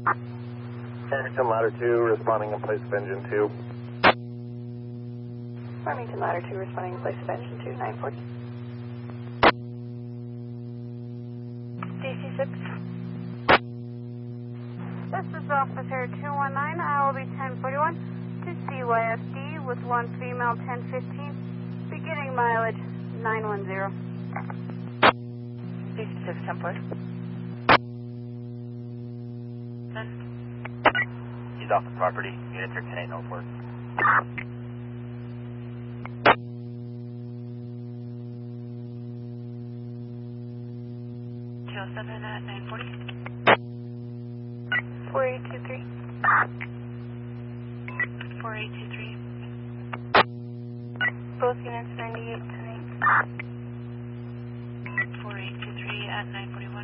Farmington Ladder 2, responding in place of engine 2. Farmington Ladder 2, responding in place of engine 2, 940. DC-6. This is Officer 219. I will be 1041 to CYFD with one female 1015, beginning mileage 910. DC-6, 10 please. He's off the property. Units are 10804. Seven at 940. 4823. 4823. Both units 98 tonight. 4823 at 941.